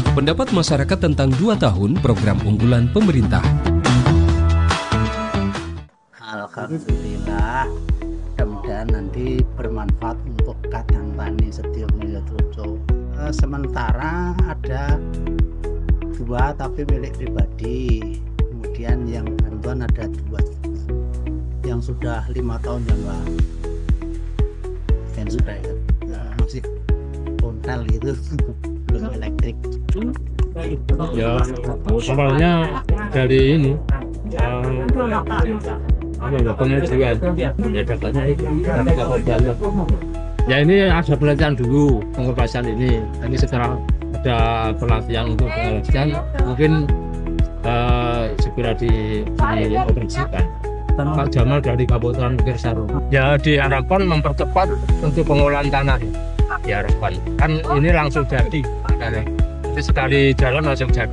Pendapat masyarakat tentang 2 tahun program unggulan pemerintah. Alhamdulillah, mudah-mudahan nanti bermanfaat untuk kadang tani Setio Mulyotrojo. Sementara ada 2 tapi milik pribadi, kemudian yang bantuan ada 2 yang sudah 5 tahun yang sudah masih kontel gitu belum elektrik. Ya awalnya dari ini pengajuan ya katanya itu ya ini ada pelatihan dulu pengepasan ini setelah ada pelatihan untuk pengepasan mungkin segera dioperasikan. Pak Jamal dari Kabupaten Gersaro. Ya diharapkan mempercepat untuk pengolahan tanah. Diharapkan kan ini langsung jadi. Jadi sekali jalan langsung jadi.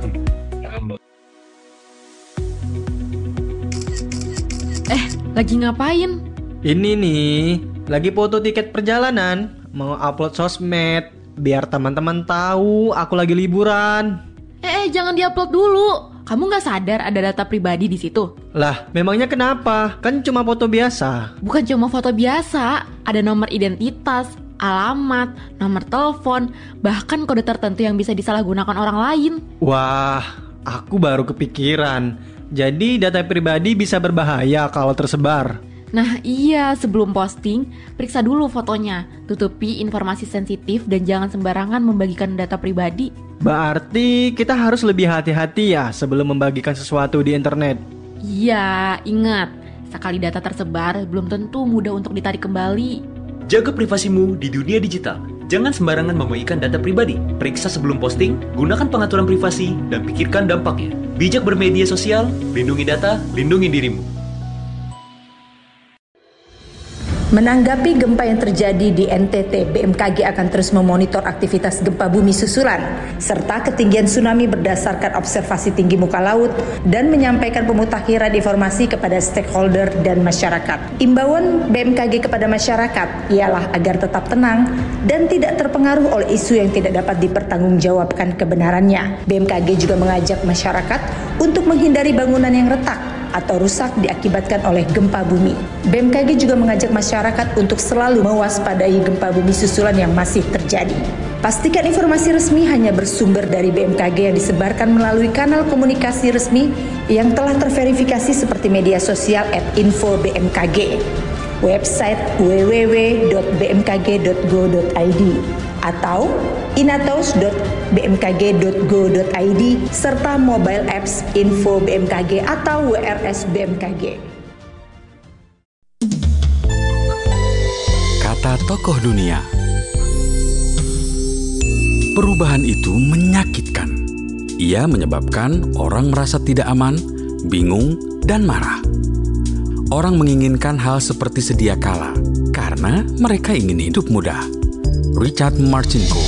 Lagi ngapain? Ini nih, lagi foto tiket perjalanan. Mau upload sosmed biar teman-teman tahu aku lagi liburan. Jangan diupload dulu. Kamu nggak sadar ada data pribadi di situ? Lah, memangnya kenapa? Kan cuma foto biasa. Bukan cuma foto biasa, ada nomor identitas, alamat, nomor telepon, bahkan kode tertentu yang bisa disalahgunakan orang lain. Wah, aku baru kepikiran. Jadi data pribadi bisa berbahaya kalau tersebar. Nah iya, sebelum posting, periksa dulu fotonya. Tutupi informasi sensitif dan jangan sembarangan membagikan data pribadi. Berarti kita harus lebih hati-hati ya sebelum membagikan sesuatu di internet. Iya, ingat, sekali data tersebar belum tentu mudah untuk ditarik kembali. Jaga privasimu di dunia digital. Jangan sembarangan membagikan data pribadi. Periksa sebelum posting, gunakan pengaturan privasi, dan pikirkan dampaknya. Bijak bermedia sosial, lindungi data, lindungi dirimu. Menanggapi gempa yang terjadi di NTT, BMKG akan terus memonitor aktivitas gempa bumi susulan serta ketinggian tsunami berdasarkan observasi tinggi muka laut dan menyampaikan pemutakhiran informasi kepada stakeholder dan masyarakat. Imbauan BMKG kepada masyarakat ialah agar tetap tenang dan tidak terpengaruh oleh isu yang tidak dapat dipertanggungjawabkan kebenarannya. BMKG juga mengajak masyarakat untuk menghindari bangunan yang retak atau rusak diakibatkan oleh gempa bumi. BMKG juga mengajak masyarakat untuk selalu mewaspadai gempa bumi susulan yang masih terjadi. Pastikan informasi resmi hanya bersumber dari BMKG yang disebarkan melalui kanal komunikasi resmi yang telah terverifikasi seperti media sosial @info-bmkg, website www.bmkg.go.id atau inatos.bmkg.go.id serta mobile apps Info BMKG atau WRS BMKG. Kata tokoh dunia. Perubahan itu menyakitkan. Ia menyebabkan orang merasa tidak aman, bingung, dan marah. Orang menginginkan hal seperti sedia kala karena mereka ingin hidup mudah. Richard Marcinko.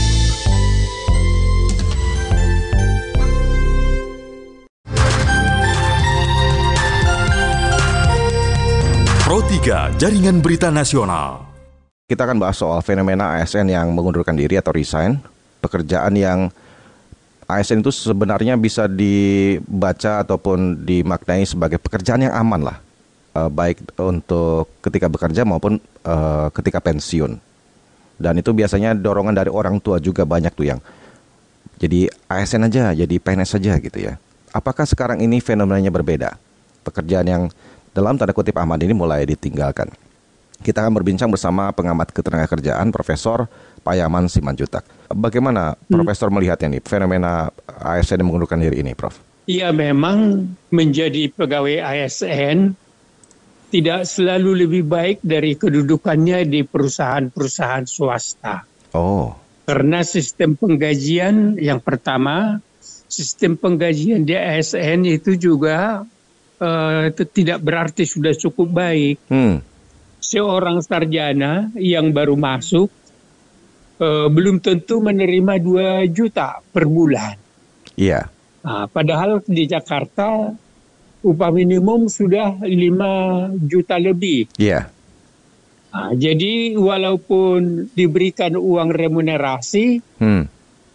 Pro 3 Jaringan Berita Nasional. Kita akan bahas soal fenomena ASN yang mengundurkan diri atau resign. Pekerjaan yang ASN itu sebenarnya bisa dibaca ataupun dimaknai sebagai pekerjaan yang aman lah. Baik untuk ketika bekerja maupun ketika pensiun. Dan itu biasanya dorongan dari orang tua juga banyak tuh yang jadi ASN aja, jadi PNS saja gitu ya. Apakah sekarang ini fenomenanya berbeda? Pekerjaan yang dalam tanda kutip aman ini mulai ditinggalkan. Kita akan berbincang bersama pengamat ketenagakerjaan Profesor Payaman Simanjuntak. Bagaimana Profesor melihatnya nih fenomena ASN yang mengundurkan diri ini, Prof? Iya, memang menjadi pegawai ASN tidak selalu lebih baik dari kedudukannya di perusahaan-perusahaan swasta. Oh. Karena sistem penggajian yang pertama, sistem penggajian di ASN itu juga tidak berarti sudah cukup baik. Seorang sarjana yang baru masuk belum tentu menerima 2 juta per bulan. Iya. Nah, padahal di Jakarta upah minimum sudah 5 juta lebih. Iya. Nah, jadi walaupun diberikan uang remunerasi,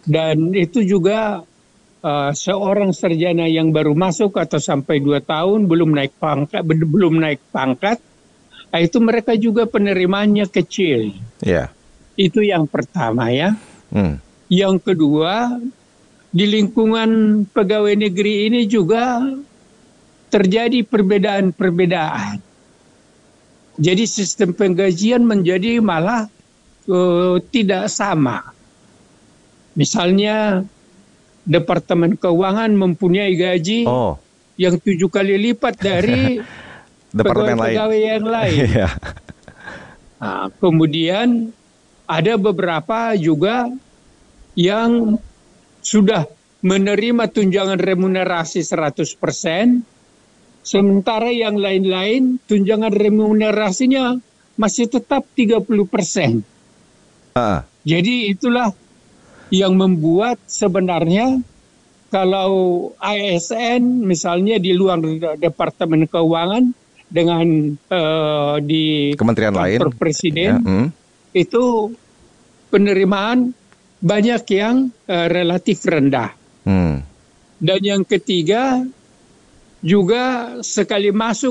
Dan itu juga seorang sarjana yang baru masuk atau sampai 2 tahun belum naik pangkat, itu mereka juga penerimaannya kecil. Yeah. Itu yang pertama ya. Yang kedua, di lingkungan pegawai negeri ini juga terjadi perbedaan-perbedaan. Jadi sistem penggajian menjadi malah tidak sama. Misalnya Departemen Keuangan mempunyai gaji yang 7 kali lipat dari pegawai-pegawai yang lain. Nah, kemudian ada beberapa juga yang sudah menerima tunjangan remunerasi 100%, sementara yang lain-lain tunjangan remunerasinya masih tetap 30%. Jadi itulah yang membuat sebenarnya kalau ASN misalnya di luar Departemen Keuangan dengan di kementerian lain, Presiden, itu penerimaan banyak yang relatif rendah. Dan yang ketiga juga sekali masuk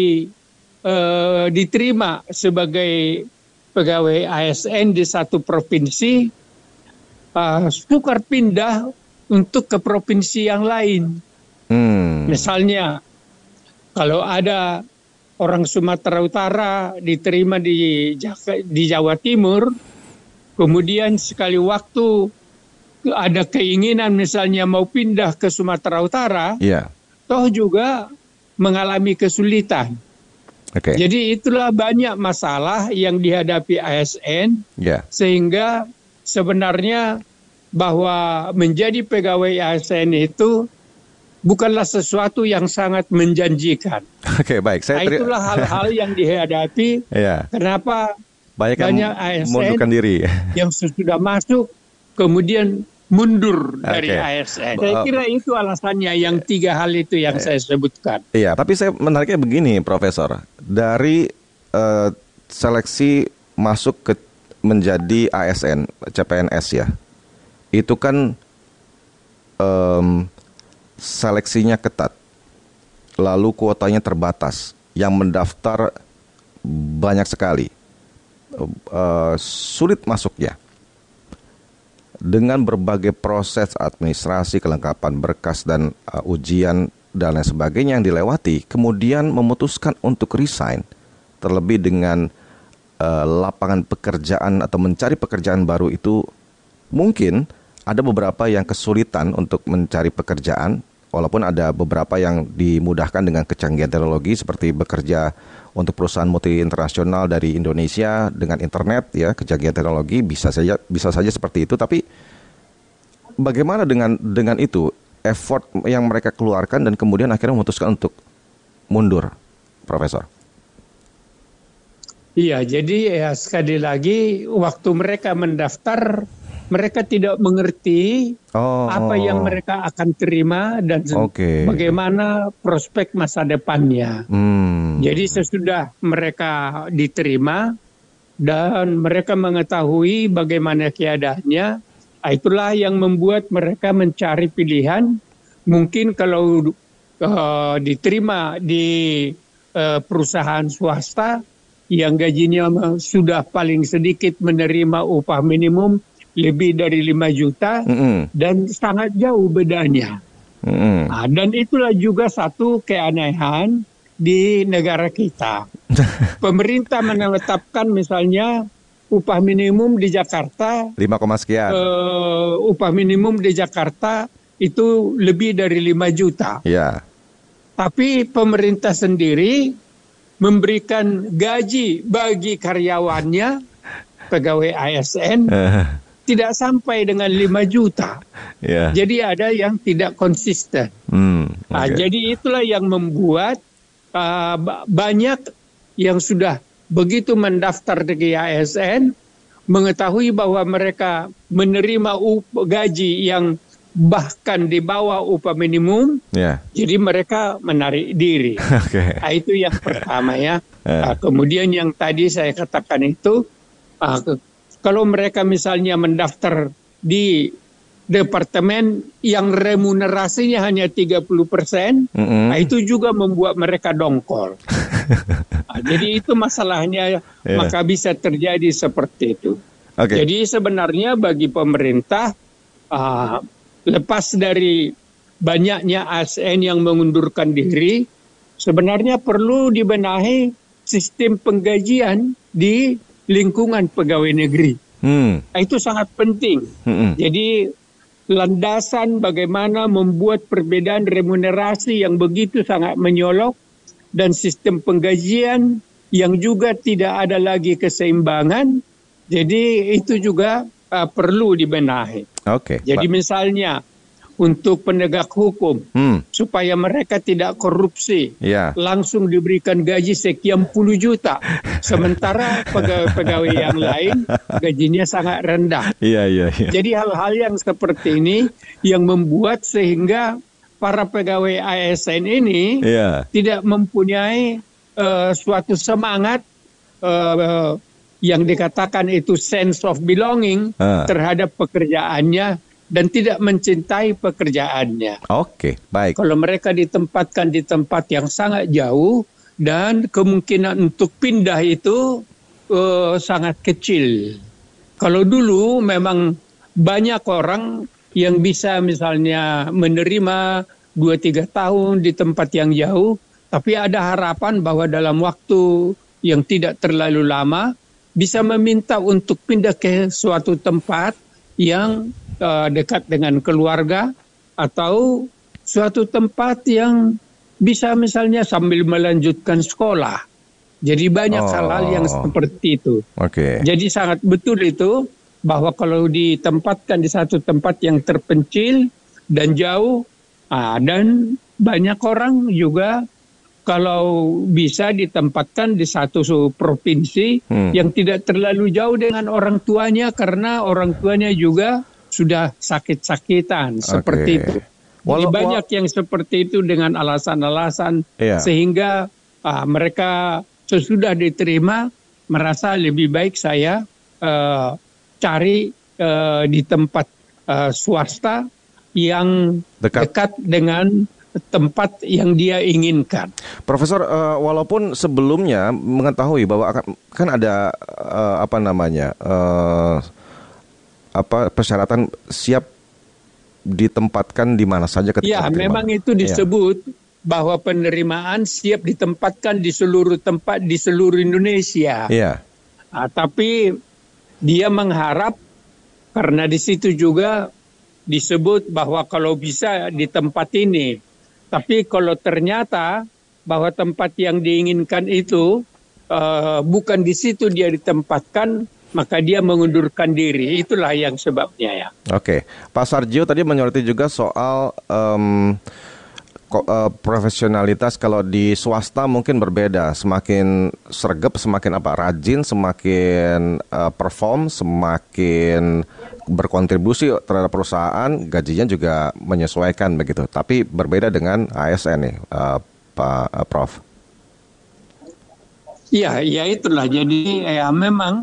diterima sebagai pegawai ASN di satu provinsi, sukar pindah untuk ke provinsi yang lain. Misalnya kalau ada orang Sumatera Utara diterima di Jawa Timur, kemudian sekali waktu ada keinginan misalnya mau pindah ke Sumatera Utara, toh juga mengalami kesulitan. Jadi itulah banyak masalah yang dihadapi ASN, sehingga sebenarnya bahwa menjadi pegawai ASN itu bukanlah sesuatu yang sangat menjanjikan. Baik. Itulah hal-hal yang dihadapi. Kenapa banyak ASN diri yang sudah masuk kemudian mundur dari ASN. Saya kira itu alasannya yang 3 hal itu yang saya sebutkan. Iya, tapi saya menariknya begini, Profesor. Dari seleksi masuk ke menjadi ASN, CPNS ya, itu kan seleksinya ketat, lalu kuotanya terbatas, yang mendaftar banyak sekali, sulit masuknya. Dengan berbagai proses administrasi, kelengkapan berkas dan ujian dan lain sebagainya yang dilewati, kemudian memutuskan untuk resign, terlebih dengan lapangan pekerjaan atau mencari pekerjaan baru itu mungkin ada beberapa yang kesulitan untuk mencari pekerjaan, walaupun ada beberapa yang dimudahkan dengan kecanggihan teknologi seperti bekerja untuk perusahaan multi internasional dari Indonesia dengan internet ya, kecanggihan teknologi bisa saja seperti itu. Tapi bagaimana dengan itu effort yang mereka keluarkan dan kemudian akhirnya memutuskan untuk mundur, Profesor? Iya, jadi ya sekali lagi waktu mereka mendaftar, mereka tidak mengerti apa yang mereka akan terima dan bagaimana prospek masa depannya. Jadi sesudah mereka diterima dan mereka mengetahui bagaimana keadaannya, itulah yang membuat mereka mencari pilihan. Mungkin kalau diterima di perusahaan swasta yang gajinya sudah paling sedikit menerima upah minimum lebih dari 5 juta dan sangat jauh bedanya. Nah, dan itulah juga satu keanehan di negara kita. Pemerintah menetapkan misalnya upah minimum di Jakarta 5, sekian. Upah minimum di Jakarta itu lebih dari 5 juta. Tapi pemerintah sendiri memberikan gaji bagi karyawannya, pegawai ASN, tidak sampai dengan 5 juta. Jadi ada yang tidak konsisten. Jadi itulah yang membuat banyak yang sudah begitu mendaftar di ASN mengetahui bahwa mereka menerima gaji yang bahkan di bawah upah minimum, jadi mereka menarik diri. Itu yang pertama ya. Kemudian yang tadi saya katakan itu, kalau mereka misalnya mendaftar di departemen yang remunerasinya hanya 30%, nah itu juga membuat mereka dongkol. Nah, jadi itu masalahnya, maka bisa terjadi seperti itu. Jadi sebenarnya bagi pemerintah, lepas dari banyaknya ASN yang mengundurkan diri, sebenarnya perlu dibenahi sistem penggajian di lingkungan pegawai negeri. Nah, itu sangat penting. Jadi landasan bagaimana membuat perbedaan remunerasi yang begitu sangat menyolok dan sistem penggajian yang juga tidak ada lagi keseimbangan. Jadi itu juga perlu dibenahi. Jadi misalnya untuk penegak hukum supaya mereka tidak korupsi, langsung diberikan gaji sekian puluh juta, sementara pegawai yang lain gajinya sangat rendah. Jadi hal-hal yang seperti ini yang membuat sehingga para pegawai ASN ini tidak mempunyai suatu semangat yang dikatakan itu sense of belonging terhadap pekerjaannya, dan tidak mencintai pekerjaannya. Baik. Kalau mereka ditempatkan di tempat yang sangat jauh dan kemungkinan untuk pindah itu sangat kecil. Kalau dulu memang banyak orang yang bisa misalnya menerima 2-3 tahun di tempat yang jauh, tapi ada harapan bahwa dalam waktu yang tidak terlalu lama bisa meminta untuk pindah ke suatu tempat yang dekat dengan keluarga atau suatu tempat yang bisa misalnya sambil melanjutkan sekolah. Jadi banyak hal-hal yang seperti itu. Jadi sangat betul itu bahwa kalau ditempatkan di satu tempat yang terpencil dan jauh, dan banyak orang juga kalau bisa ditempatkan di satu provinsi yang tidak terlalu jauh dengan orang tuanya, karena orang tuanya juga sudah sakit-sakitan seperti itu. Jadi banyak yang seperti itu dengan alasan-alasan sehingga mereka sesudah diterima merasa lebih baik saya cari di tempat swasta yang dekat dengan tempat yang dia inginkan. Profesor, walaupun sebelumnya mengetahui bahwa kan ada persyaratan siap ditempatkan di mana saja ketika memang itu disebut bahwa penerimaan siap ditempatkan di seluruh tempat di seluruh Indonesia. Tapi dia mengharap, karena di situ juga disebut bahwa kalau bisa di tempat ini, tapi kalau ternyata bahwa tempat yang diinginkan itu bukan di situ dia ditempatkan, maka dia mengundurkan diri. Itulah yang sebabnya ya. Pak Sarjio tadi menyoroti juga soal profesionalitas. Kalau di swasta mungkin berbeda, semakin sregep, semakin rajin, semakin perform, semakin berkontribusi terhadap perusahaan, gajinya juga menyesuaikan begitu. Tapi berbeda dengan ASN nih, Pak Prof. Ya itulah. Jadi memang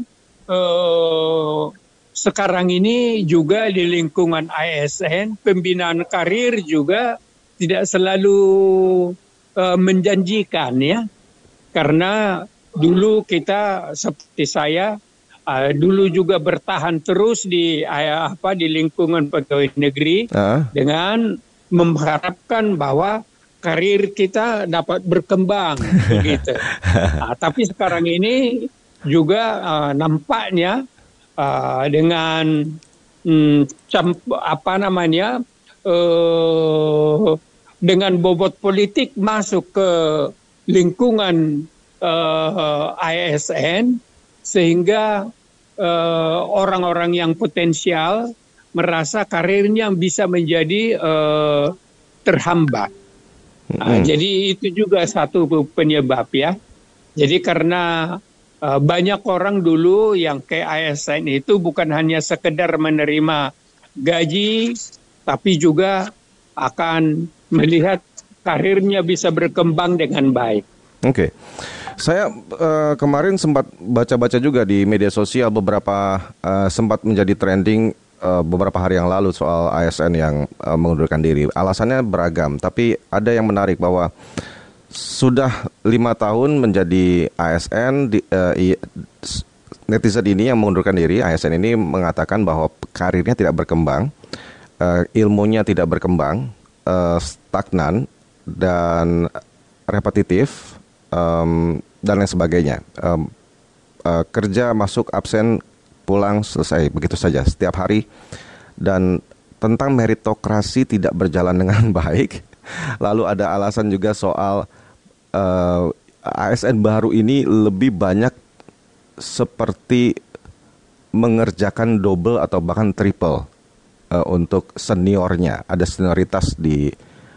sekarang ini juga di lingkungan ASN pembinaan karir juga tidak selalu menjanjikan ya, karena dulu kita seperti saya dulu juga bertahan terus di lingkungan pegawai negeri dengan mengharapkan bahwa karir kita dapat berkembang begitu. Tapi sekarang ini juga nampaknya dengan dengan bobot politik masuk ke lingkungan ASN, sehingga orang-orang yang potensial merasa karirnya bisa menjadi terhambat. Jadi itu juga satu penyebab ya. Jadi karena banyak orang dulu yang ke ASN itu bukan hanya sekedar menerima gaji, tapi juga akan melihat karirnya bisa berkembang dengan baik. Saya kemarin sempat baca-baca juga di media sosial beberapa sempat menjadi trending beberapa hari yang lalu soal ASN yang mengundurkan diri. Alasannya beragam, tapi ada yang menarik bahwa sudah 5 tahun menjadi ASN, netizen ini yang mengundurkan diri, ASN ini mengatakan bahwa karirnya tidak berkembang, ilmunya tidak berkembang, stagnan dan repetitif, dan lain sebagainya. Kerja, masuk, absen, pulang, selesai, begitu saja setiap hari. Dan tentang meritokrasi tidak berjalan dengan baik. Lalu ada alasan juga soal ASN baru ini lebih banyak seperti mengerjakan double atau bahkan triple untuk seniornya. Ada senioritas di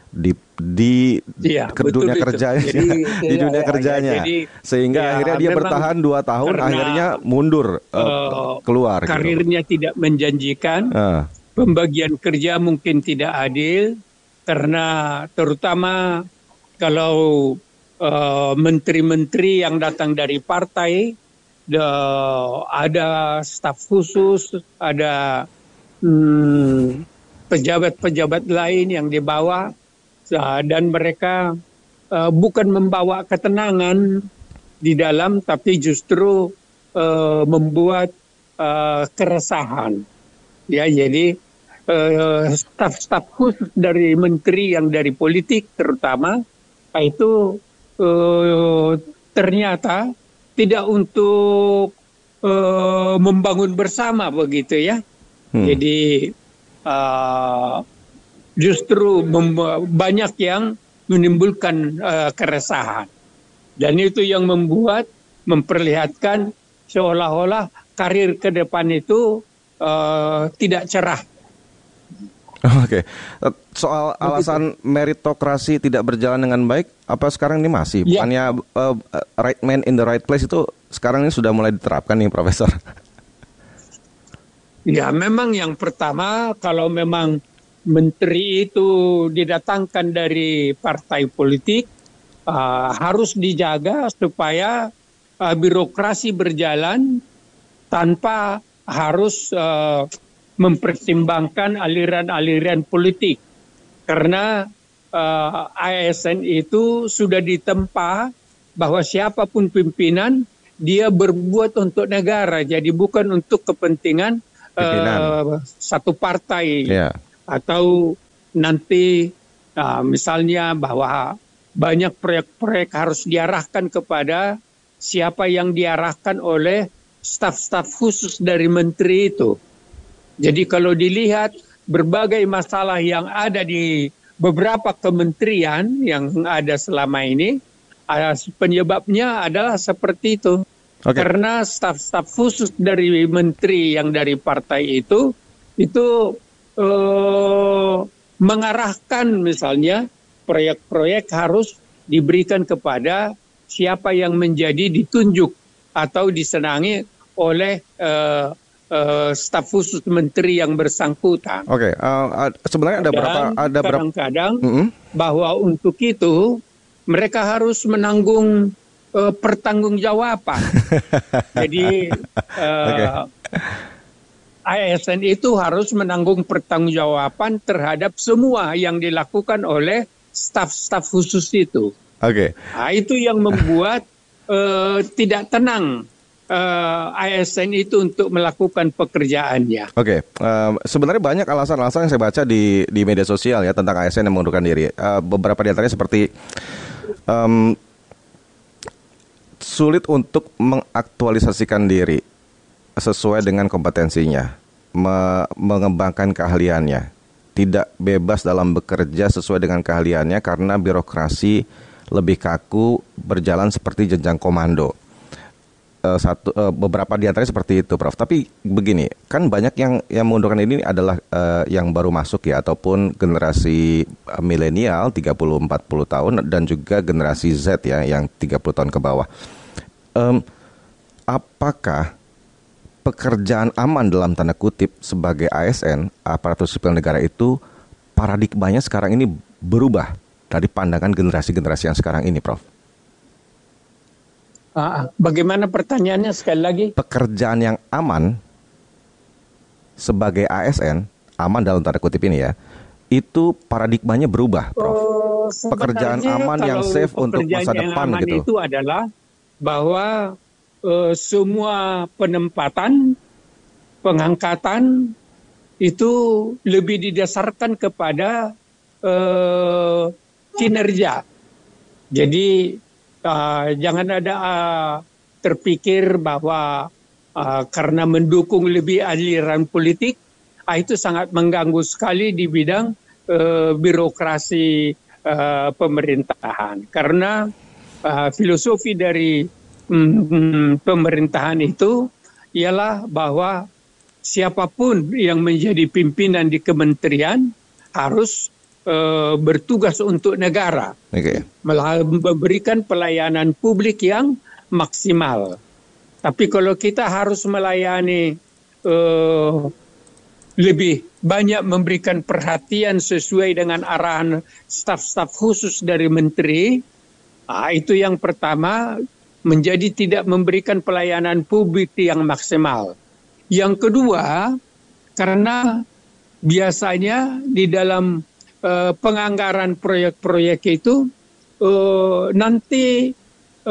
dunia kerjanya, di dunia kerjanya, sehingga akhirnya dia bertahan 2 tahun, akhirnya mundur keluar. Karirnya gitu. Tidak menjanjikan, pembagian kerja mungkin tidak adil, karena terutama kalau menteri-menteri yang datang dari partai, ada staf khusus, ada pejabat-pejabat lain yang dibawa, dan mereka bukan membawa ketenangan di dalam, tapi justru membuat keresahan. Ya, jadi staf-staf khusus dari menteri yang dari politik terutama itu ternyata tidak untuk membangun bersama begitu ya. Jadi justru banyak yang menimbulkan keresahan, dan itu yang memperlihatkan seolah-olah karir ke depan itu tidak cerah. Oke. Soal alasan meritokrasi tidak berjalan dengan baik, apa sekarang ini masih? Bukannya right man in the right place itu sekarang ini sudah mulai diterapkan nih, Profesor? Ya, memang yang pertama, kalau memang menteri itu didatangkan dari partai politik, harus dijaga supaya birokrasi berjalan tanpa harus mempertimbangkan aliran-aliran politik. Karena ASN itu sudah ditempa bahwa siapapun pimpinan, dia berbuat untuk negara, jadi bukan untuk kepentingan satu partai. Atau nanti misalnya bahwa banyak proyek-proyek harus diarahkan kepada siapa yang diarahkan oleh staf-staf khusus dari menteri itu. Jadi kalau dilihat berbagai masalah yang ada di beberapa kementerian yang ada selama ini, penyebabnya adalah seperti itu. Karena staf-staf khusus dari menteri yang dari partai itu mengarahkan misalnya proyek-proyek harus diberikan kepada siapa yang menjadi ditunjuk atau disenangi oleh staf khusus menteri yang bersangkutan. Sebenarnya ada kadang-kadang bahwa untuk itu mereka harus menanggung pertanggungjawaban. Jadi ASN itu harus menanggung pertanggungjawaban terhadap semua yang dilakukan oleh staf-staf khusus itu. Nah, itu yang membuat tidak tenang ASN itu untuk melakukan pekerjaannya. Sebenarnya banyak alasan-alasan yang saya baca di media sosial ya tentang ASN yang mengundurkan diri. Beberapa di antaranya seperti sulit untuk mengaktualisasikan diri sesuai dengan kompetensinya, mengembangkan keahliannya, tidak bebas dalam bekerja sesuai dengan keahliannya karena birokrasi lebih kaku, berjalan seperti jenjang komando. Beberapa di antaranya seperti itu, Prof. Tapi begini, kan banyak yang mengundurkan ini adalah yang baru masuk ya, ataupun generasi milenial 30-40 tahun dan juga generasi Z ya yang 30 tahun ke bawah. Apakah pekerjaan aman dalam tanda kutip sebagai ASN, aparatur sipil negara itu, paradigmanya sekarang ini berubah dari pandangan generasi-generasi yang sekarang ini, Prof? Bagaimana pertanyaannya sekali lagi? Pekerjaan yang aman sebagai ASN, aman dalam tanda kutip ini ya, itu paradigmanya berubah, Prof. Pekerjaan aman yang safe untuk masa depan aman gitu. Itu adalah bahwa semua penempatan, pengangkatan itu lebih didasarkan kepada kinerja. Jadi jangan ada terpikir bahwa karena mendukung lebih aliran politik, itu sangat mengganggu sekali di bidang birokrasi pemerintahan. Karena filosofi dari pemerintahan itu ialah bahwa siapapun yang menjadi pimpinan di kementerian harus bertugas untuk negara, memberikan pelayanan publik yang maksimal. Tapi kalau kita harus melayani lebih banyak memberikan perhatian sesuai dengan arahan staf-staf khusus dari menteri, itu yang pertama, menjadi tidak memberikan pelayanan publik yang maksimal. Yang kedua, karena biasanya di dalam penganggaran proyek-proyek itu nanti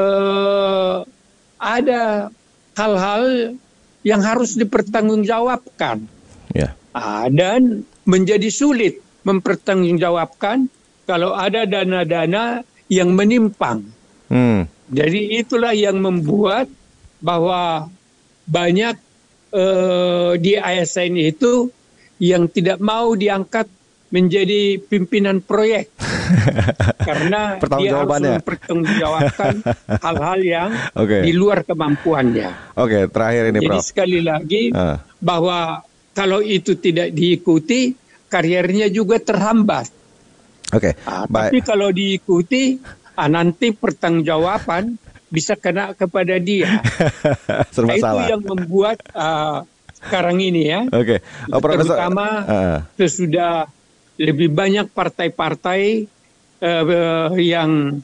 ada hal-hal yang harus dipertanggungjawabkan. Dan menjadi sulit mempertanggungjawabkan kalau ada dana-dana yang menyimpang. Jadi itulah yang membuat bahwa banyak di ASN itu yang tidak mau diangkat menjadi pimpinan proyek karena dia harus mempertanggungjawabkan hal-hal yang di luar kemampuannya. Terakhir ini, Prof. Jadi sekali lagi bahwa kalau itu tidak diikuti, karirnya juga terhambat. Tapi kalau diikuti, nanti pertanggungjawaban bisa kena kepada dia. Itu yang membuat sekarang ini ya, terutama sesudah lebih banyak partai-partai yang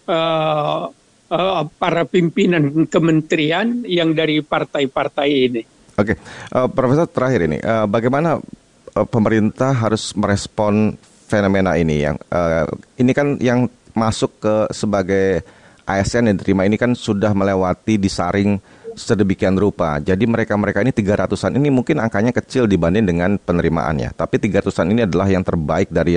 para pimpinan kementerian yang dari partai-partai ini. Profesor, terakhir ini, bagaimana pemerintah harus merespon fenomena ini yang ini kan yang masuk ke sebagai ASN yang diterima ini kan sudah melewati disaring sedemikian rupa. Jadi mereka-mereka ini 300-an ini mungkin angkanya kecil dibanding dengan penerimaannya. Tapi 300-an ini adalah yang terbaik dari